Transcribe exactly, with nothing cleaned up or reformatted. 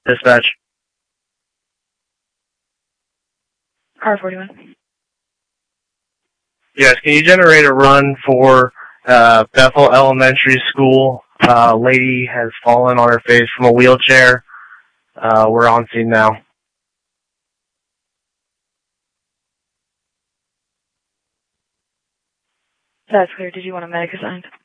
Dispatch. Car forty-one. Yes, can you generate a run for uh, Bethel Elementary School? Uh, lady has fallen on her face from a wheelchair. Uh, we're on scene now. That's clear. Did you want a medic assigned?